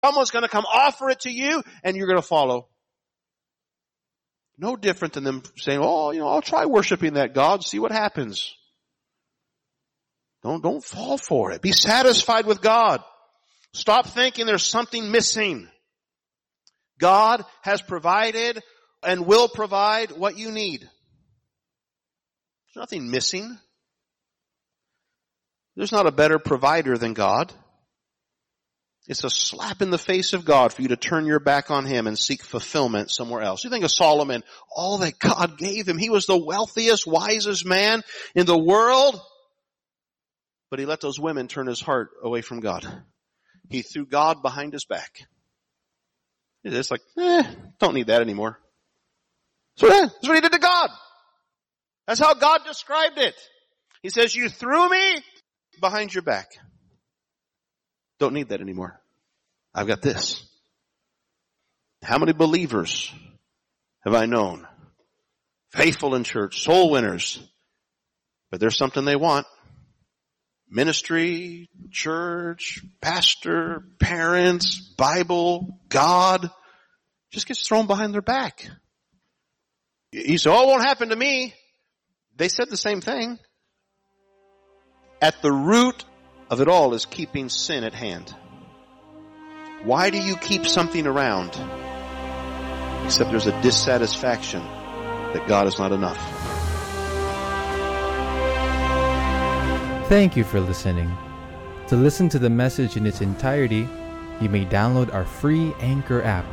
Someone's going to come offer it to you, and you're going to follow. No different than them saying, I'll try worshiping that God, see what happens. Don't fall for it. Be satisfied with God. Stop thinking there's something missing. God has provided and will provide what you need. There's nothing missing. There's not a better provider than God. It's a slap in the face of God for you to turn your back on Him and seek fulfillment somewhere else. You think of Solomon, all that God gave him. He was the wealthiest, wisest man in the world. But he let those women turn his heart away from God. He threw God behind his back. It's like, don't need that anymore. So that's what he did to God. That's how God described it. He says, you threw me behind your back. Don't need that anymore. I've got this. How many believers have I known? Faithful in church, soul winners. But there's something they want. Ministry, church, pastor, parents, Bible, God. Just gets thrown behind their back. You say, it won't happen to me. They said the same thing. At the root of it all is keeping sin at hand. Why do you keep something around? Except there's a dissatisfaction that God is not enough. Thank you for listening. To listen to the message in its entirety, you may download our free Anchor app,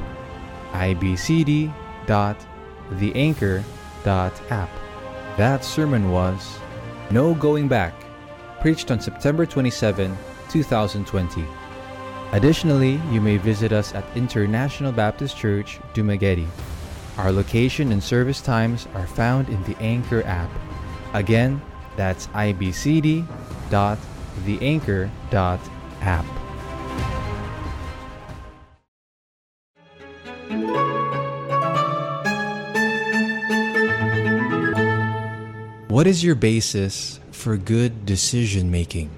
ibcd.theanchor.app. That sermon was No Going Back, preached on September 27, 2020. Additionally, you may visit us at International Baptist Church, Dumaguete. Our location and service times are found in the Anchor app. Again, that's ibcd.theanchor.app. What is your basis for good decision making?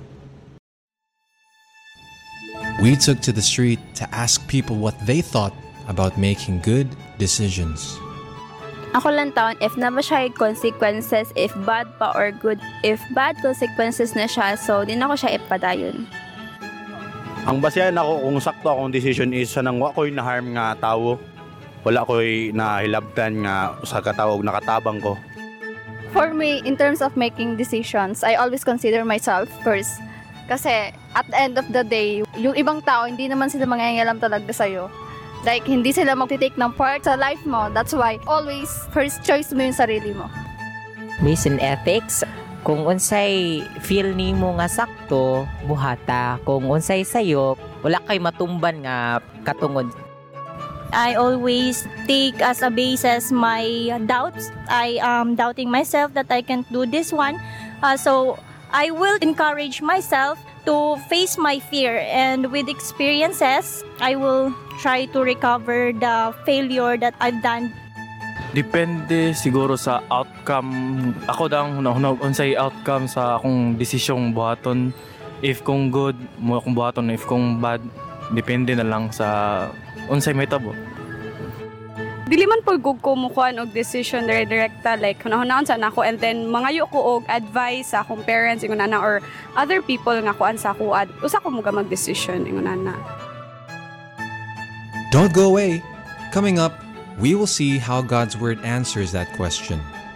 We took to the street to ask people what they thought about making good decisions. Ako lang taon, if na ba siya consequences, if bad pa or good, if bad consequences na siya, so di na ko siya ipadayon. Ang basehan ako kung sakto akong decision is sa nang wa ko'y na-harm nga tao. Wala ko'y nahilabtan nga sa katawag nakatabang ko. For me, in terms of making decisions, I always consider myself first. Kasi at the end of the day, yung ibang tao, hindi naman sila mangingialam talaga sa'yo. Like, hindi sila magtitake ng part sa life mo. That's why, always, first choice mo yung sarili mo. Based on ethics, kung unsay feel ni mo nga sakto, buhata. Kung unsay sayo, wala kay matumban nga katungod. I always take as a basis my doubts. I am doubting myself that I can't do this one. So, I will encourage myself to face my fear, and with experiences, I will try to recover the failure that I've done. Depende siguro sa outcome. Ako dang hunahunag unsay outcome sa akong desisyong buhaton. If kung good, mo akong buhaton. If kung bad, depende na lang sa unsay may tabo. Dili man po ko mukuan og decision direkta, like hunahunahon sa nako, and then mangayo ko og advice sa akong parents ingon nana or other people nga kuan sa ako ad usa ko muga mag-decision ingon nana. Don't go away. Coming up, we will see how God's Word answers that question.